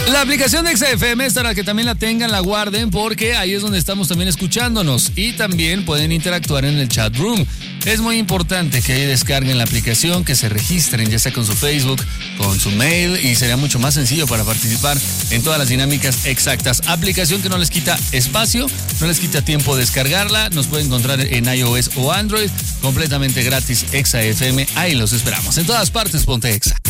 La aplicación de XFM es para que también la tengan, la guarden, porque ahí es donde estamos también escuchándonos y también pueden interactuar en el chat room. Es muy importante que descarguen la aplicación, que se registren ya sea con su Facebook, con su mail, y sería mucho más sencillo para participar en todas las dinámicas exactas. Aplicación que no les quita espacio, no les quita tiempo descargarla. Nos pueden encontrar en iOS o Android, completamente gratis. XFM, ahí los esperamos. En todas partes, ponte Exa.